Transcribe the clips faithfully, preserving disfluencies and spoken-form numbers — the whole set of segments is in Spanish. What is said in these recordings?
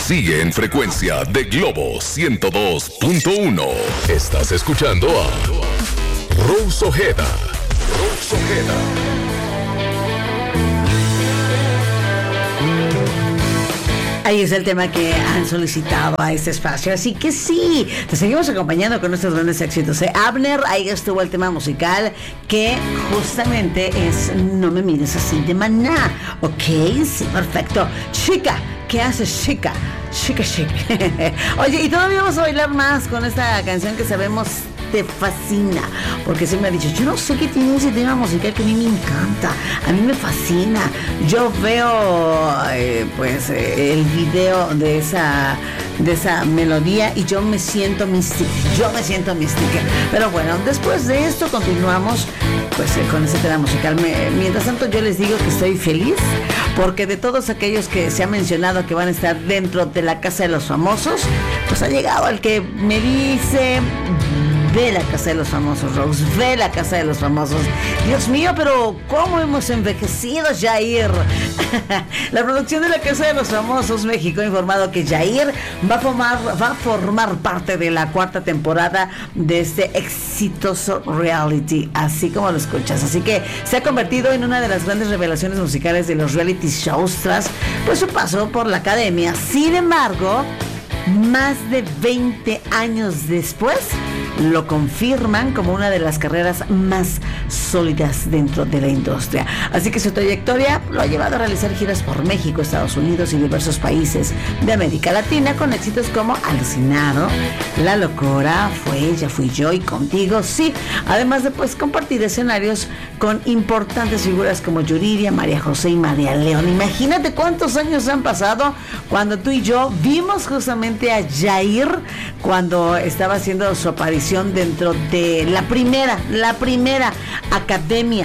Sigue en frecuencia de Globo ciento dos punto uno. Estás escuchando a Rose Ojeda. Rose Ojeda. Ahí es el tema que han solicitado a este espacio. Así que sí, te seguimos acompañando con nuestros grandes éxitos. ¿eh? Abner, ahí estuvo el tema musical que justamente es No me mires así de Maná. Ok, sí, perfecto. Chica, ¿qué haces, chica? Chica, chica. Oye, y todavía vamos a bailar más con esta canción que sabemos te fascina, porque se me ha dicho, yo no sé qué tiene ese tema musical que a mí me encanta, a mí me fascina. Yo veo eh, pues eh, el video de esa de esa melodía y yo me siento mística, yo me siento mística. Pero bueno, después de esto continuamos pues eh, con ese tema musical. Me, mientras tanto yo les digo que estoy feliz porque de todos aquellos que se ha mencionado que van a estar dentro de la Casa de los Famosos, pues ha llegado el que me dice: ve la Casa de los Famosos, Rose, ve la Casa de los Famosos. Dios mío, pero ¿cómo hemos envejecido, Jair? La producción de la Casa de los Famosos México ha informado que Jair va a formar, va a formar parte de la cuarta temporada de este exitoso reality, así como lo escuchas. Así que se ha convertido en una de las grandes revelaciones musicales de los reality shows tras pues su paso por la academia. Sin embargo, más de veinte años después, lo confirman como una de las carreras más sólidas dentro de la industria. Así que su trayectoria lo ha llevado a realizar giras por México, Estados Unidos y diversos países de América Latina con éxitos como Alucinado, La Locura, Fue Ella, Fui Yo y Contigo, sí. Además de pues compartir escenarios con importantes figuras como Yuridia, María José y María León. Imagínate cuántos años han pasado cuando tú y yo vimos justamente a Jair cuando estaba haciendo su aparición dentro de la primera, la primera academia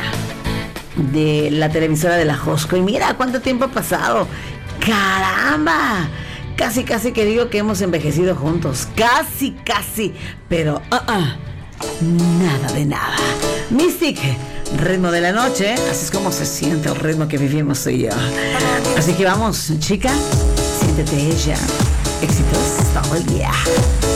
de la televisora de la Josco. Y mira cuánto tiempo ha pasado. ¡Caramba! Casi, casi que digo que hemos envejecido juntos. Casi, casi. Pero, uh, uh, nada de nada. Mystic, ritmo de la noche. Así es como se siente el ritmo que vivimos tú y yo. Así que vamos, chica, siéntete ella. Éxitos todo el día.